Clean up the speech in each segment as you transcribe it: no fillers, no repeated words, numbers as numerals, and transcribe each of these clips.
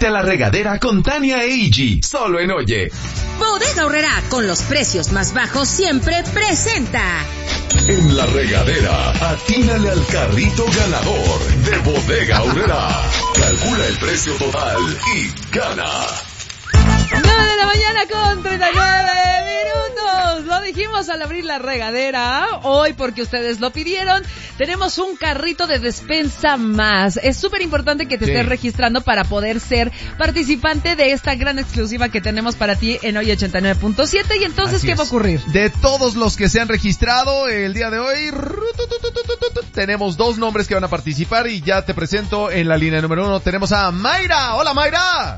Únete a la regadera con Tania e Iggy, solo en Oye. Bodega Aurrerá, con los precios más bajos siempre, presenta. En la regadera, atínale al carrito ganador de Bodega Aurrerá. Calcula el precio total y gana. 9 de la mañana con 39 minutos. Lo dijimos al abrir la regadera. Hoy, porque ustedes lo pidieron, tenemos un carrito de despensa más. Es súper importante que te estés registrando para poder ser participante de esta gran exclusiva que tenemos para ti en Hoy 89.7. Y entonces, ¿qué va a ocurrir? De todos los que se han registrado el día de hoy, tenemos 2 nombres que van a participar y ya te presento en la línea número 1. Tenemos a Mayra. Hola, Mayra.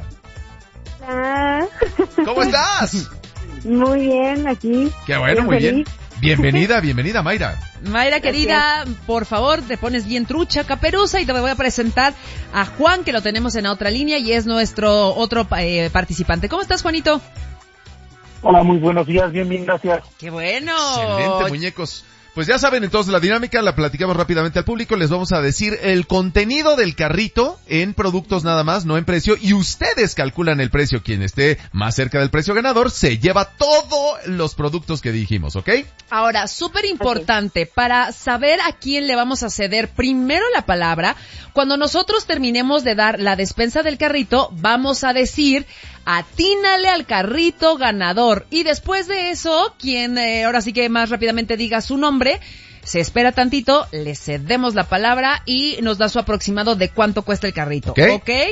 ¿Cómo estás? Muy bien, aquí. Qué bueno, muy bien. Bienvenida, Mayra. Mayra, querida, por favor, te pones bien trucha, caperuza, y te voy a presentar a Juan, que lo tenemos en la otra línea y es nuestro otro participante. ¿Cómo estás, Juanito? Hola, muy buenos días, bien, gracias. ¡Qué bueno! Excelente, muñecos. Pues ya saben entonces la dinámica, la platicamos rápidamente al público, les vamos a decir el contenido del carrito en productos nada más, no en precio, y ustedes calculan el precio. Quien esté más cerca del precio ganador se lleva todos los productos que dijimos, ¿ok? Ahora, súper importante, para saber a quién le vamos a ceder primero la palabra, cuando nosotros terminemos de dar la despensa del carrito, vamos a decir: atínale al carrito ganador. Y después de eso, quien ahora sí que más rápidamente diga su nombre, se espera tantito, le cedemos la palabra y nos da su aproximado de cuánto cuesta el carrito. ¿Ok?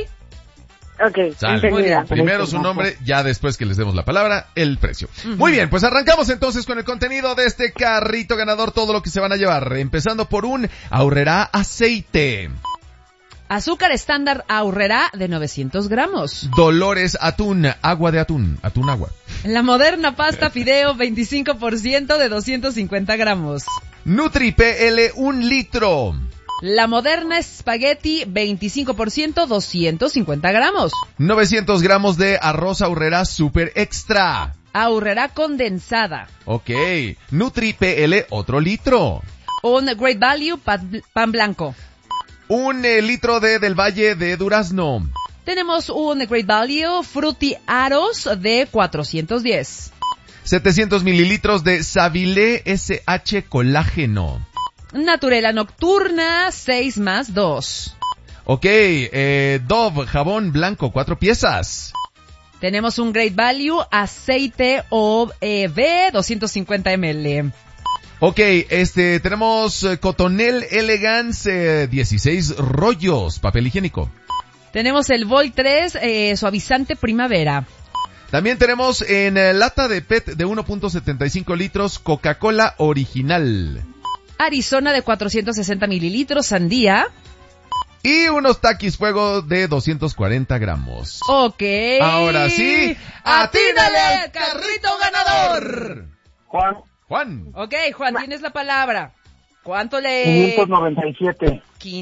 Ok, muy bien. Primero su nombre, ya después que les demos la palabra, el precio. Muy bien, pues arrancamos entonces con el contenido de este carrito ganador, todo lo que se van a llevar, empezando por un Aurrerá aceite. Azúcar estándar Aurrerá de 900 gramos. Dolores atún, agua de atún agua. La moderna pasta fideo 25% de 250 gramos. Nutri PL 1 litro. La moderna espagueti 25% 250 gramos. 900 gramos de arroz Aurrerá super extra. Aurrerá condensada. Ok. Nutri PL otro litro. Un Great Value pan blanco. 1 litro de Del Valle de durazno. Tenemos un Great Value Fruity Aros de 410. 700 mililitros de Savilé SH colágeno. Naturela nocturna 6+2. Ok, Dove jabón blanco 4 piezas. Tenemos un Great Value aceite OEV 250 ml. Ok, tenemos Cotonel Elegance 16 rollos, papel higiénico. Tenemos el Vol 3 suavizante primavera. También tenemos en lata de PET de 1.75 litros Coca-Cola original. Arizona de 460 mililitros, sandía. Y unos Takis Fuego de 240 gramos. Ok. Ahora sí, ¡atínale al carrito ganador! Juan. Ok, Juan, tienes la palabra. ¿Cuánto 597.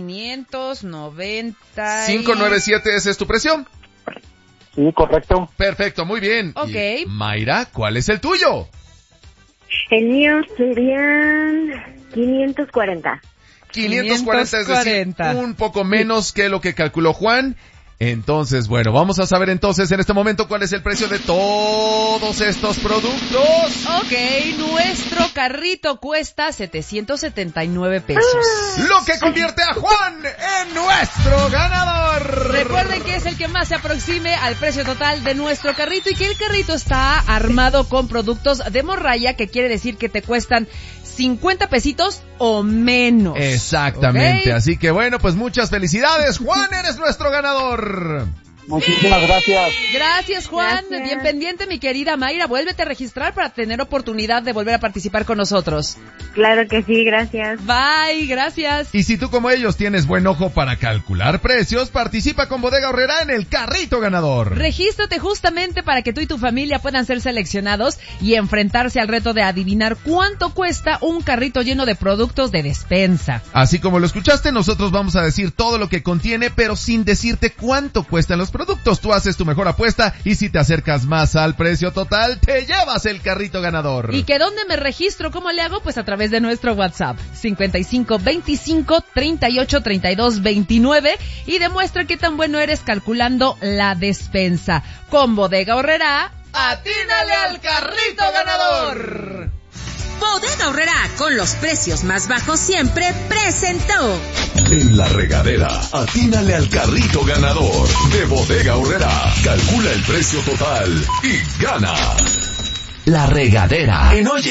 597, ¿ese es tu precio? Sí, correcto. Perfecto, muy bien. Ok. Y, Mayra, ¿cuál es el tuyo? El mío serían 540. 540, es decir, un poco menos que lo que calculó Juan. Entonces, bueno, vamos a saber entonces en este momento cuál es el precio de todos estos productos. Ok, nuestro carrito cuesta 779 pesos. Lo que convierte a Juan en nuestro ganador. Recuerden que es el que más se aproxime al precio total de nuestro carrito y que el carrito está armado con productos de morralla, que quiere decir que te cuestan 50 pesitos o menos. Exactamente, ¿okay? Así que bueno, pues muchas felicidades, Juan, eres nuestro ganador. Muchísimas gracias. Gracias, Juan. Gracias. Bien pendiente, mi querida Mayra. Vuélvete a registrar para tener oportunidad de volver a participar con nosotros. Claro que sí, gracias. Bye, gracias. Y si tú como ellos tienes buen ojo para calcular precios, participa con Bodega Aurrerá en el carrito ganador. Regístrate justamente para que tú y tu familia puedan ser seleccionados y enfrentarse al reto de adivinar cuánto cuesta un carrito lleno de productos de despensa. Así como lo escuchaste, nosotros vamos a decir todo lo que contiene, pero sin decirte cuánto cuestan los productos. Tú haces tu mejor apuesta y si te acercas más al precio total, te llevas el carrito ganador. ¿Y que dónde me registro? ¿Cómo le hago? Pues a través de nuestro WhatsApp 55 25 38 32 29 y demuestra qué tan bueno eres calculando la despensa. Con Bodega Aurrerá, ¡atínale al carrito ganador! Bodega Aurrerá, con los precios más bajos siempre, presentó. En la regadera, atínale al carrito ganador de Bodega Aurrerá. Calcula el precio total y gana. La regadera. En Oye.